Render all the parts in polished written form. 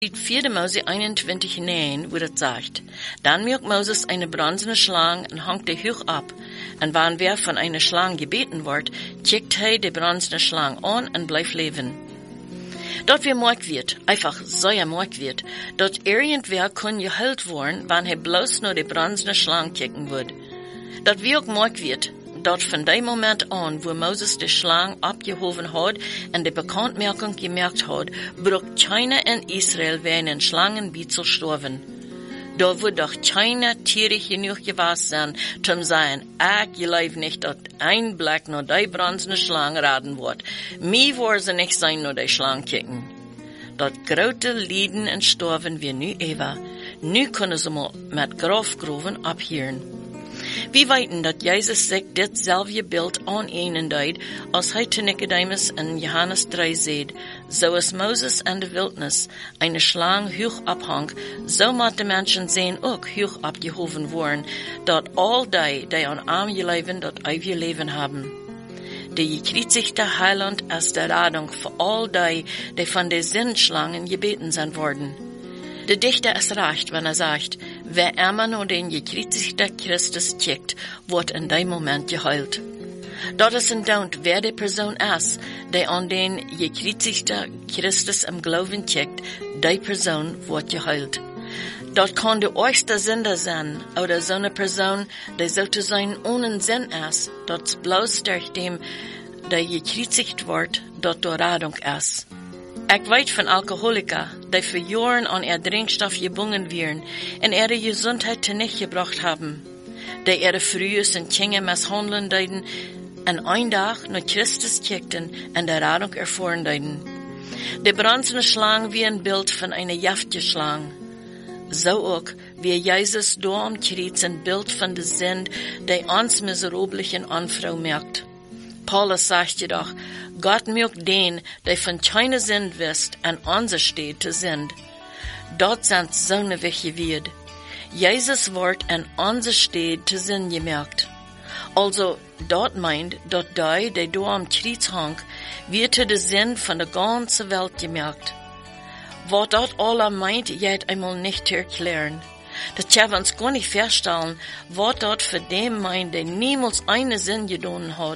4. Mose 21:9, wo das sagt, dann macht Moses eine bronzene Schlange und hängt die hoch ab. Und wenn wer von einer Schlange gebeten wird, checkt er die bronzene Schlange an und bleibt leben. Dort wie moig wird, einfach so moig wird, dort irgendwer kann geheilt worden, wenn er bloß nur die bronzene Schlange kicken würde. Dort wie auch moig wird, dort von dem Moment an, wo Moses die Schlange abgehoben hat und die Bekanntmerkung gemerkt hat, braucht keiner in Israel wegen den Schlangenbitzel sterben. Da wird doch keiner tierig genug gewesen sein, zum sagen, ich glaube nicht, dass ein Blick nur die bronzene Schlange raten wird. Mir wollen sie nicht sein, nur die Schlange kicken. Dort grote Lieden und sterben wir nu Eva. Nu können sie mal mit Grafgruben abhören. Wir weiten, dass Jesus sich dasselbe Bild an ihnen deut, als heute Nikodemus in Johannes 3 sieht. So ist Moses in der Wildnis eine Schlange hoch abhang, so muss die Menschen sehen auch hoch abgehoben worden, dort all die an arm leben, dort ewige Leben haben. Die gekreuzigte Heiland ist der Radung für all die von den Sinnschlangen gebeten sind worden. Der Dichter ist recht, wenn sagt, wer immer nur den gekreuzigten Christus checkt, wird in dem Moment geheilt. Dort ist ein Daunt, wer die Person ist, die an den gekreuzigten Christus im Glauben checkt, die Person wird geheilt. Dort kann der äußerste Sünder sein, oder so eine Person, die sozusagen ohne Sinn ist, dort bloß durch dem, der gekreuzigt wird, dort der Radung ist. Ich weiß von Alkoholikern, die für Jahre an ihr Trinkstoff gebunden werden und ihre Gesundheit nicht gebracht haben, die ihre frühes und Kinder misshandeln deuten und ein Tag nur Christus kickten und der Radung erfahren deuten. Die bronzene Schlange wie ein Bild von einer Jaftgeschlange. So auch wie Jesus da am Kreuz ein Bild von der Sünd, die uns miserablichen Anfrau merkt. Paulus sagt jedoch, Gott mögt den, der von keiner Sünd wisst, an unser steht zu Sünd. Dort sind so eine Wiche wird. Jesus wird an unser steht zu Sünd gemerkt. Also, dort meint, dort die da am Kreuz hang, wird der Sünd von der ganzen Welt gemerkt. Was dort alle meint, geht einmal nicht zu erklären. Das können wir uns gar nicht feststellen, was dort für den meint, der niemals eine Sinn getan hat.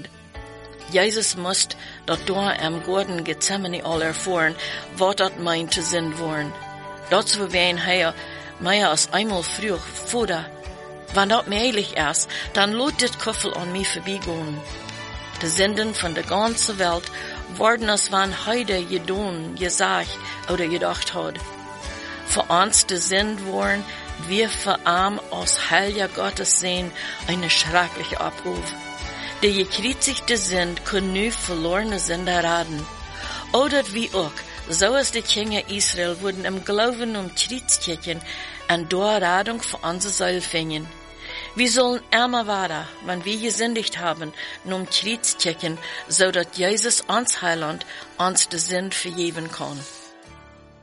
Jesus muss dort da am Garten Gethsemane all erfahren, was dort meint zu sein worden. Dort wo wir ihn mehr als einmal früher vorder. Wenn dort möglich ist, dann lohnt das Kuffel an mir vorbeigehen. Die Sünden von der ganzen Welt worden als wann heute getan, gesagt oder gedacht hat. Für uns die Sünd waren, wir für arm aus heiliger Gottes sehen, eine schreckliche Abruf. Die gekreuzigte sind, können nu verlorene Sünder raten. Oder wie auch, so ist die Kinder Israel wurden im Glauben Kreuz kicken und da Radung für unsere Seele finden. Wir sollen ärmer werden, wenn wir gesündigt haben, Kreuz kicken, so dass Jesus uns Heiland uns die Sünd vergeben kann.